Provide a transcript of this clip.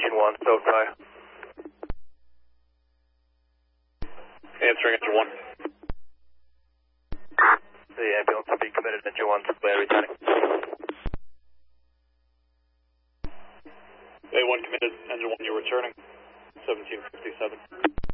engine 1, SoFi. Answering engine 1. The ambulance will be committed engine 1, SoFi returning. A1 committed, engine 1, you're returning. 1757.